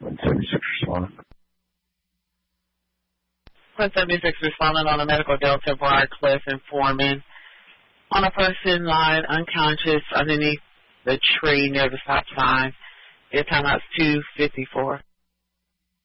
176 responding. 176 responding on a medical Delta Briarcliff informing on a person lying unconscious underneath the tree near the stop sign. Your timeout's 2:54.